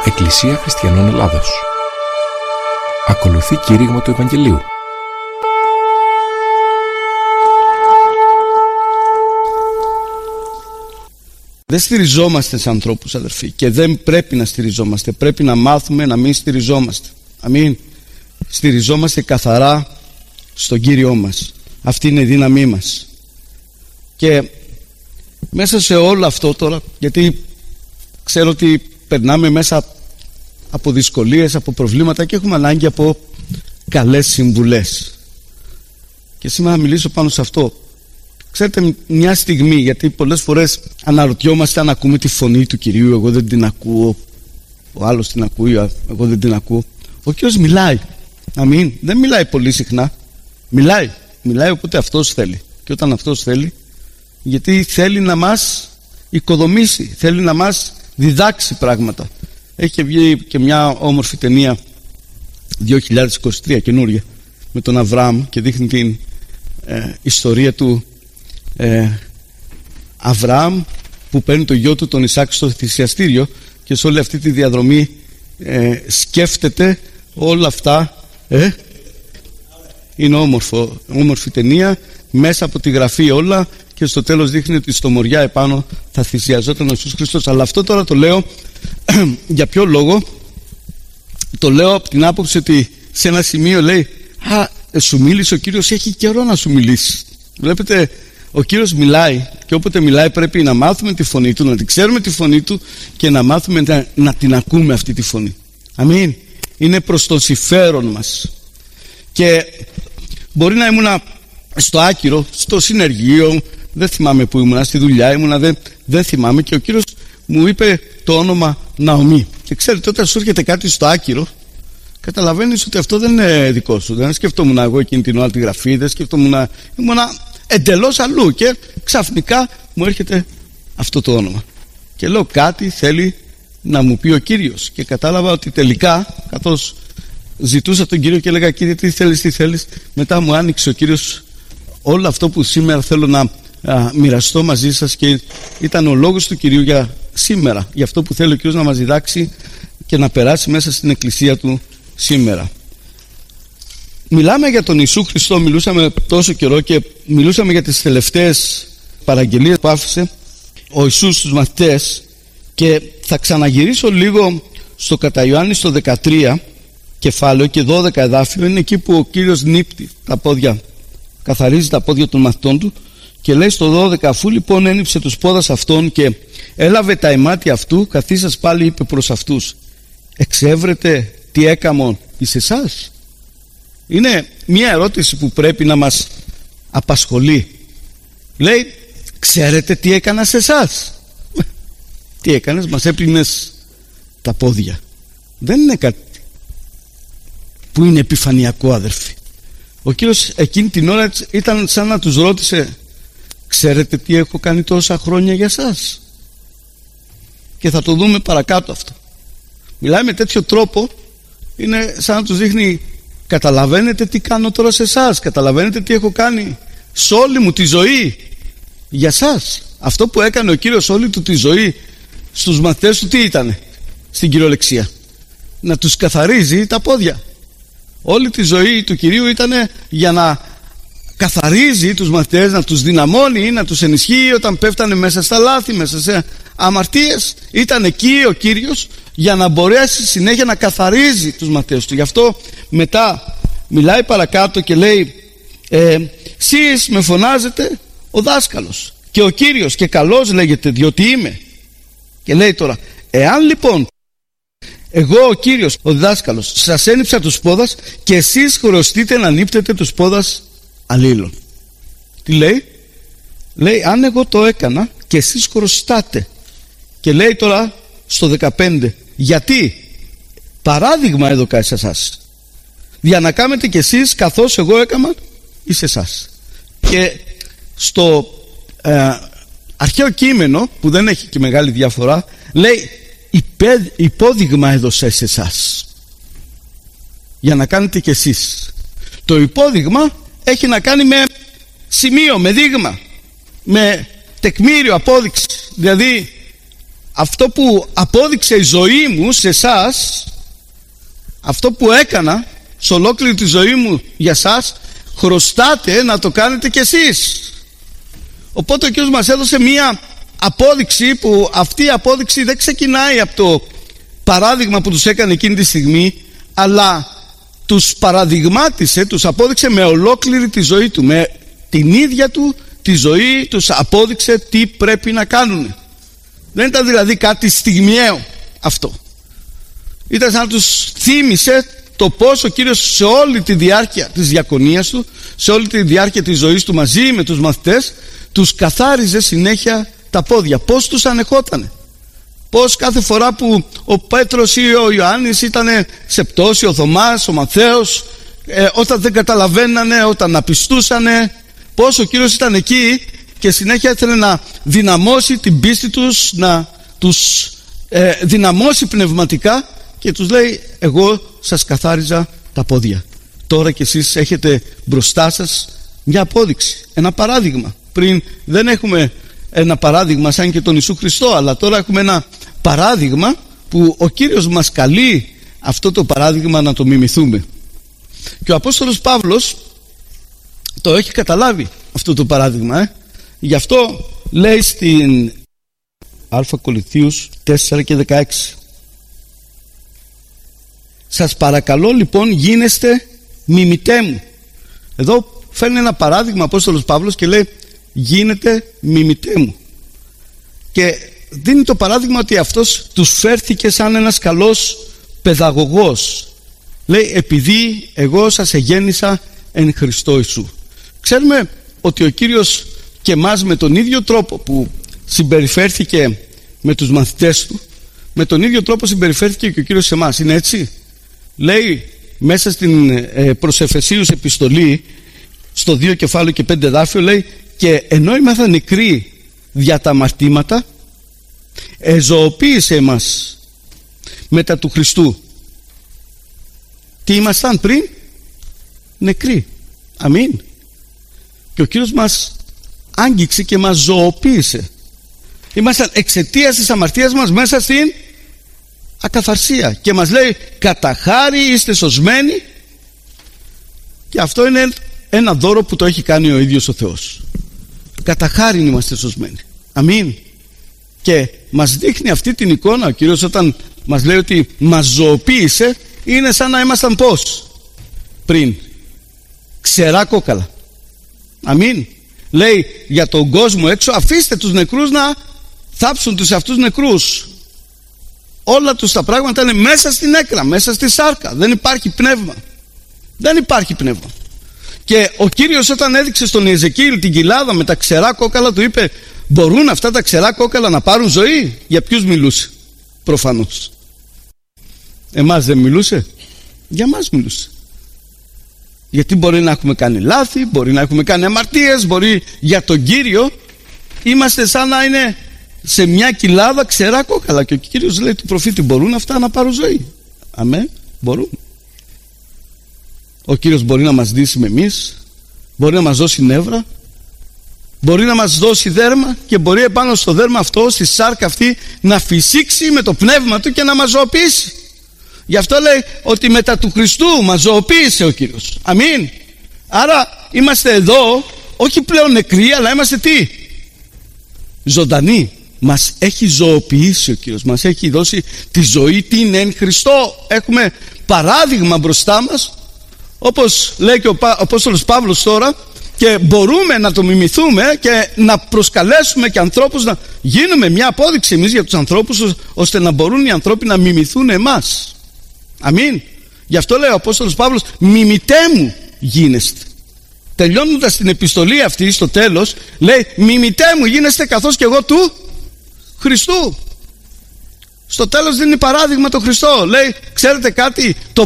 Εκκλησία Χριστιανών Ελλάδος. Ακολουθεί κήρυγμα του Ευαγγελίου. Δεν στηριζόμαστε σε ανθρώπους, αδερφοί, και δεν πρέπει να στηριζόμαστε. Πρέπει να μάθουμε να μην στηριζόμαστε. Αμήν. Στηριζόμαστε καθαρά στον Κύριό μας. Αυτή είναι η δύναμή μας. Και μέσα σε όλο αυτό τώρα, γιατί ξέρω ότι περνάμε μέσα από δυσκολίες, από προβλήματα και έχουμε ανάγκη από καλές συμβουλές. Και σήμερα θα μιλήσω πάνω σε αυτό. Ξέρετε, μια στιγμή, γιατί πολλές φορές αναρωτιόμαστε αν ακούμε τη φωνή του Κυρίου. Εγώ δεν την ακούω, ο άλλος την ακούει, εγώ δεν την ακούω. Ο Κύριος μιλάει. Αμήν. Δεν μιλάει πολύ συχνά. Μιλάει όποτε αυτός θέλει. Και όταν αυτός θέλει, γιατί θέλει να μας οικοδομήσει, θέλει να μας διδάξει πράγματα. Έχει βγει και μια όμορφη ταινία 2023 καινούρια με τον Αβραάμ και δείχνει την ιστορία του Αβραάμ που παίρνει το γιο του τον Ισάκ στο θυσιαστήριο και σε όλη αυτή τη διαδρομή σκέφτεται όλα αυτά. Είναι όμορφη ταινία, μέσα από τη γραφή όλα, και στο τέλος δείχνει ότι στο μοριά επάνω θα θυσιαζόταν ο Ιησούς Χριστός. Αλλά αυτό τώρα το λέω για ποιο λόγο? Το λέω από την άποψη ότι σε ένα σημείο λέει σου μίλησε ο Κύριος, έχει καιρό να σου μιλήσει. Βλέπετε, ο Κύριος μιλάει και όποτε μιλάει πρέπει να μάθουμε τη φωνή του, να την ξέρουμε τη φωνή του και να μάθουμε να την ακούμε αυτή τη φωνή. Αμήν. Είναι προς το συμφέρον μας. Και μπορεί να ήμουνα στο άκυρο, στο συνεργείο, δεν θυμάμαι που ήμουνα, στη δουλειά ήμουνα, δεν θυμάμαι, και ο Κύριος μου είπε το όνομα Ναομή. Και ξέρετε, όταν σου έρχεται κάτι στο άκυρο, καταλαβαίνεις ότι αυτό δεν είναι δικό σου. Δεν σκεφτόμουν εγώ εκείνη την ώρα τη γραφή, δεν σκεφτόμουν, ήμουνα εντελώς αλλού και ξαφνικά μου έρχεται αυτό το όνομα. Και λέω, κάτι θέλει να μου πει ο Κύριος. Και κατάλαβα ότι τελικά, καθώς ζητούσα τον Κύριο και έλεγα, Κύριε, τι θέλεις, μετά μου άνοιξε ο Κύριος όλο αυτό που σήμερα θέλω να μοιραστώ μαζί σας, και ήταν ο λόγος του Κυρίου για σήμερα, για αυτό που θέλει ο Κύριος να μας διδάξει και να περάσει μέσα στην εκκλησία του σήμερα. Μιλάμε για τον Ιησού Χριστό, μιλούσαμε τόσο καιρό και μιλούσαμε για τις τελευταίες παραγγελίες που άφησε ο Ιησούς στους μαθητές, και θα ξαναγυρίσω λίγο στο κατά Ιωάννη στο 13 κεφάλαιο και 12 εδάφιο. Είναι εκεί που ο Κύριος νύπτει τα πόδια, καθαρίζει τα πόδια των μαθητών του, και λέει στο 12, αφού λοιπόν ένυψε τους πόδας αυτών και έλαβε τα αιμάτια αυτού, καθίσας πάλι είπε προς αυτούς, εξεύρετε τι έκαμον εις εσάς? Είναι μια ερώτηση που πρέπει να μας απασχολεί. Λέει, ξέρετε τι έκανα σε εσάς? Τι έκανες? Μας έπλυνες τα πόδια. Δεν είναι κάτι που είναι επιφανειακό, αδερφοί. Ο Κύριος εκείνη την ώρα ήταν σαν να τους ρώτησε, ξέρετε τι έχω κάνει τόσα χρόνια για σας? Και θα το δούμε παρακάτω αυτό. Μιλάει με τέτοιο τρόπο, είναι σαν να τους δείχνει, καταλαβαίνετε τι κάνω τώρα σε εσάς? Καταλαβαίνετε τι έχω κάνει σε όλη μου τη ζωή για σας? Αυτό που έκανε ο Κύριος όλη του τη ζωή στους μαθητές του, τι ήτανε στην κυριολεξία? Να τους καθαρίζει τα πόδια. Όλη τη ζωή του Κυρίου ήταν για να καθαρίζει τους μαθητές, να τους δυναμώνει, να τους ενισχύει όταν πέφτανε μέσα στα λάθη, μέσα σε αμαρτίες. Ήταν εκεί ο Κύριος για να μπορέσει συνέχεια να καθαρίζει τους μαθητές του. Γι' αυτό μετά μιλάει παρακάτω και λέει, εσείς με φωνάζετε ο δάσκαλος και ο Κύριος, και καλός λέγεται, διότι είμαι. Και λέει τώρα, εάν λοιπόν εγώ ο Κύριος, ο δάσκαλος, σας ένυψα τους πόδας και εσείς χρωστείτε να νύπτετε τους πόδας αλλήλων. Τι λέει? Λέει, αν εγώ το έκανα και εσείς χρωστάτε. Και λέει τώρα στο 15, γιατί? Παράδειγμα έδωκα σε εσάς, για να κάνετε κι εσείς καθώς εγώ έκανα εις εσάς. Και στο αρχαίο κείμενο, που δεν έχει και μεγάλη διαφορά, λέει, υπόδειγμα έδωσα σε εσάς, για να κάνετε κι εσείς. Το υπόδειγμα έχει να κάνει με σημείο, με δείγμα, με τεκμήριο, απόδειξη. Δηλαδή αυτό που απόδειξε η ζωή μου σε εσάς, αυτό που έκανα σε ολόκληρη τη ζωή μου για εσάς, χρωστάτε να το κάνετε κι εσείς. Οπότε ο Κύριος μας έδωσε μία απόδειξη, που αυτή η απόδειξη δεν ξεκινάει από το παράδειγμα που τους έκανε εκείνη τη στιγμή, αλλά τους παραδειγμάτισε, τους απόδειξε με ολόκληρη τη ζωή του, με την ίδια του τη ζωή τους απόδειξε τι πρέπει να κάνουν. Δεν ήταν δηλαδή κάτι στιγμιαίο αυτό. Ήταν σαν να τους θύμισε το πώς ο Κύριος σε όλη τη διάρκεια της διακονίας του, σε όλη τη διάρκεια της ζωής του μαζί με τους μαθητές, τους καθάριζε συνέχεια τα πόδια. Πώς τους ανεχότανε. Πώς κάθε φορά που ο Πέτρος ή ο Ιωάννης ήταν σε πτώση, ο Θωμάς, ο Ματθαίος, όταν δεν καταλαβαίνανε, όταν απιστούσανε, πώς ο Κύριος ήταν εκεί και συνέχεια ήθελε να δυναμώσει την πίστη τους, να τους δυναμώσει πνευματικά, και τους λέει, εγώ σας καθάριζα τα πόδια. Τώρα κι εσείς έχετε μπροστά σας μια απόδειξη, ένα παράδειγμα. Πριν δεν έχουμε ένα παράδειγμα σαν και τον Ιησού Χριστό, αλλά τώρα έχουμε ένα παράδειγμα που ο Κύριος μας καλεί αυτό το παράδειγμα να το μιμηθούμε. Και ο Απόστολος Παύλος το έχει καταλάβει αυτό το παράδειγμα. Γι' αυτό λέει στην Α Κορινθίους 4 και 16, σας παρακαλώ λοιπόν γίνεστε μιμητέ μου. Εδώ φέρνει ένα παράδειγμα ο Απόστολος Παύλος και λέει γίνετε μιμητέ μου, και δίνει το παράδειγμα ότι αυτός τους φέρθηκε σαν ένας καλός παιδαγωγός. Λέει, επειδή εγώ σας εγέννησα εν Χριστώ Ιησού. Ξέρουμε ότι ο Κύριος και εμάς με τον ίδιο τρόπο που συμπεριφέρθηκε με τους μαθητές του, με τον ίδιο τρόπο συμπεριφέρθηκε και ο Κύριος σε εμάς. Είναι έτσι? Λέει μέσα στην προς Εφεσίους επιστολή, στο 2 κεφάλαιο και 5 εδάφιο, λέει, και ενώ ήμασταν νεκροί δια τα αμαρτήματα, εζωοποίησε εμάς μετά του Χριστού. Τι ήμασταν πριν? Νεκροί. Αμήν. Και ο Κύριος μας άγγιξε και μας ζωοποίησε. Ήμασταν εξαιτίας της αμαρτίας μας μέσα στην ακαθαρσία, και μας λέει κατά χάρη είστε σωσμένοι, και αυτό είναι ένα δώρο που το έχει κάνει ο ίδιος ο Θεός. Κατά χάρη είμαστε σωσμένοι. Αμήν. Και μας δείχνει αυτή την εικόνα ο Κύριος όταν μας λέει ότι μας ζωοποίησε. Είναι σαν να ήμασταν πώς? Πριν ξερά κόκαλα. Αμήν. Λέει για τον κόσμο έξω, αφήστε τους νεκρούς να θάψουν τους αυτούς νεκρούς. Όλα τους τα πράγματα είναι μέσα στην έκρα, μέσα στη σάρκα. Δεν υπάρχει πνεύμα. Δεν υπάρχει πνεύμα. Και ο Κύριος όταν έδειξε στον Ιεζεκίηλ την κοιλάδα με τα ξερά κόκαλα, του είπε, μπορούν αυτά τα ξερά κόκαλα να πάρουν ζωή? Για ποιους μιλούσε? Προφανώς. Εμάς δεν μιλούσε? Για μας μιλούσε. Γιατί μπορεί να έχουμε κάνει λάθη, μπορεί να έχουμε κάνει αμαρτίες, μπορεί για τον Κύριο είμαστε σαν να είναι σε μια κοιλάδα ξερά κόκαλα, και ο Κύριος λέει του προφήτη, μπορούν αυτά να πάρουν ζωή? Αμέ, μπορούν. Ο Κύριος μπορεί να μας δείσει με εμείς, μπορεί να μας δώσει νεύρα, μπορεί να μας δώσει δέρμα, και μπορεί επάνω στο δέρμα αυτό, στη σάρκα αυτή, να φυσήξει με το πνεύμα του και να μας ζωοποιήσει. Γι' αυτό λέει ότι μετά του Χριστού μας ζωοποίησε ο Κύριος. Αμήν. Άρα είμαστε εδώ όχι πλέον νεκροί, αλλά είμαστε τι? Ζωντανοί. Μας έχει ζωοποιήσει ο Κύριος, μας έχει δώσει τη ζωή την εν Χριστώ. Έχουμε παράδειγμα μπροστά μας, όπως λέει και ο Απόστολος Παύλος τώρα, και μπορούμε να το μιμηθούμε και να προσκαλέσουμε και ανθρώπους να γίνουμε μια απόδειξη εμείς για τους ανθρώπους, ώστε να μπορούν οι ανθρώποι να μιμηθούν εμάς. Αμήν. Γι' αυτό λέει ο Απόστολος Παύλος, μιμητέ μου γίνεστε. Τελειώνοντας την επιστολή αυτή στο τέλος, λέει, μιμητέ μου γίνεστε καθώς και εγώ του Χριστού. Στο τέλος δίνει παράδειγμα το Χριστό. Λέει, ξέρετε κάτι, το